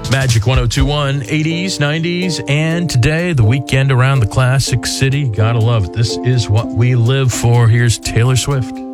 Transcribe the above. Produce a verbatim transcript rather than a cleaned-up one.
Magic one oh two one, eighties, nineties, and today, the weekend around the Classic City. Gotta love it. This is what we live for. Here's Taylor Swift.